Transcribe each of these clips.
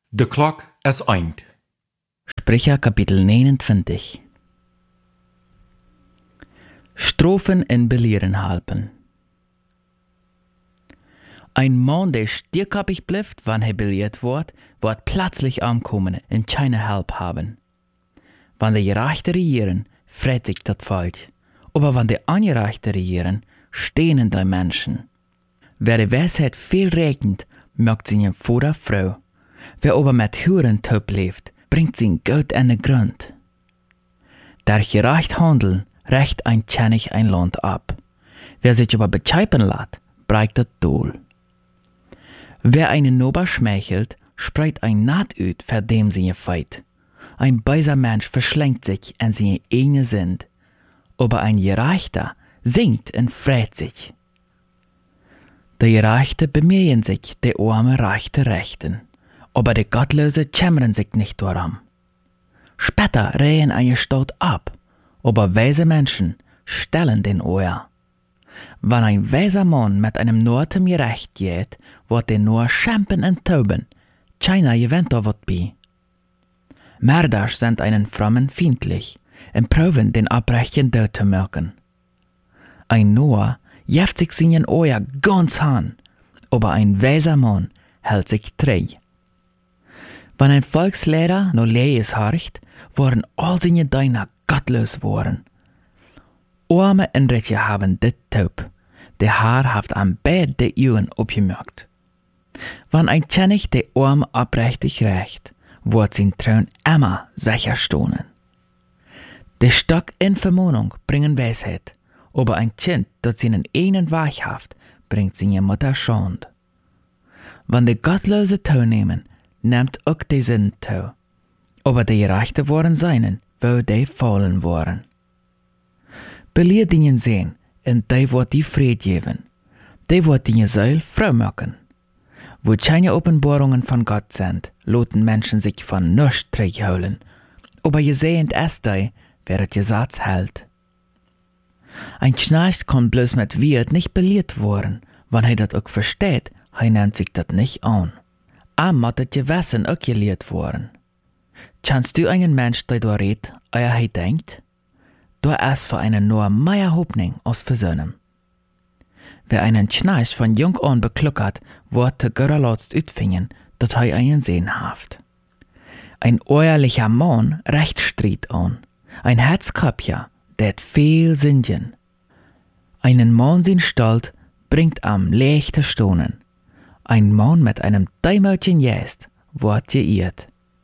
De klok is eind. Sprecher Kapitel 29. Strophen in Belehren helpen. Ein Mann, der stierkappig bleibt, wann er belehrt wird plötzlich ankommen und keine Help haben. Wann die Gerechte regieren, freut sich das Volk. Aber wenn die Ungerechte regieren, stehen die Menschen. Wer die Weisheit viel regnet, mögt sie in Vater Frau. Wer aber mit Huren taub lebt, bringt sie Geld an den Grund. Der gerecht handeln, recht ein König ein Land ab. Wer sich aber bescheipen lässt, breigt das Doel. Wer einen Nober schmeichelt, spreit ein Naht ut, für dem sie feit. Ein böser Mensch verschlängt sich an seine eigene Sünd, aber ein Gerechter singt und freut sich. Die Gerechte bemühen sich, die arme Rechte rechten, aber die Gottlose kämmern sich nicht darum. Später rehen eine Stadt ab, aber weise Menschen stellen den Ohr. Wenn ein weiser Mann mit einem Nortem gerecht geht, wird er nur schämpen und tauben, keiner gewinnt da wird bei. Mörder sind einen Frommen feindlich und proben den Abbrechen dort zu merken. Ein Noah jeft sich seinen Ohr ganz an, aber ein weiser Mann hält sich treu. Wenn ein Volkslehrer no Lees horcht, worden all seine Diener gottlos worden. Arme en Ritje haben dit taub, der Haar haft am Bett de Uhren opgemerkt. Wenn ein König de Arme abrechtig recht, wird sein Thron immer sicher stohnen. Der Stock in Vermahnung bringen Weisheit, aber ein Kind, das seinen einen Weich haft, bringt seine Mutter Schand. Wenn die Gottlose Tau nehmen, nimmt auch die Sünd Tau, aber die Gerechte worden seinen, wo die fallen waren. Beleer dingen sehen, und die wird die Fried geben. Die wird die Seil froh machen. Wo keine Offenbarungen von Gott sind, loten Menschen sich von nichts zurückholen, aber je sehend es die, wer das Gesetz hält. Ein Knecht kann bloß mit Wirt nicht belehrt worden, wenn er das auch versteht, er nennt sich das nicht an. Muss das Gewissen auch gelehrt worden. Kannst du einen Mensch, der da redet, er denkt? Da ist für einen nur mehr Hoffnung als für seinem. Wer einen Knecht von jung an bekluckert, wird der Geralotzt utfingen, dass er einen Sehen haft. Ein ehrlicher Mann recht Streit an, ein Herzkapja, der viel Sündchen. Einen Mann sin Stolz bringt am leichte Stonen. Ein Mann mit einem Däumelchen jäst, wird geirrt.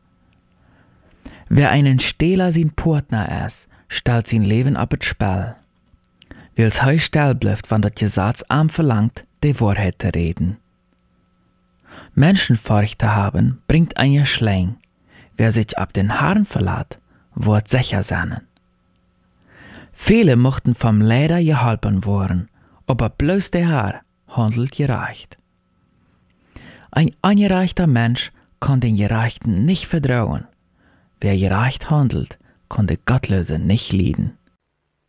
Wer einen Stehler sin Partner ist, stellt sein Leben ab das Spiel. Wills heu still bleibt, wenn das Gesetz am verlangt, die Wahrheit zu reden. Menschenfurcht zu haben, bringt einen Schläng. Wer sich ab den Haaren verlässt, wird sicher sein. Viele mochten vom Leder geholpen worden, aber bloß der Herr handelt gerecht. Ein ungerechter Mensch kann den Gerechten nicht vertrauen. Wer gerecht handelt, kann der Gottlose nicht leiden.